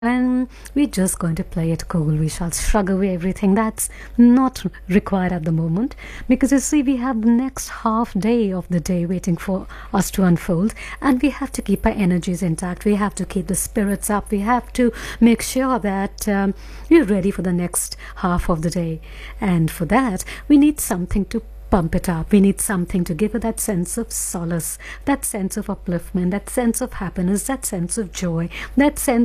And we're just going to play it cool. We shall shrug away everything that's not required at the moment, because you see, we have the next half day of the day waiting for us to unfold, and we have to keep our energies intact. We have to keep the spirits up. We have to make sure that we're ready for the next half of the day, and for that we need something to pump it up. We need something to give it that sense of solace, that sense of upliftment, that sense of happiness, that sense of joy, that sense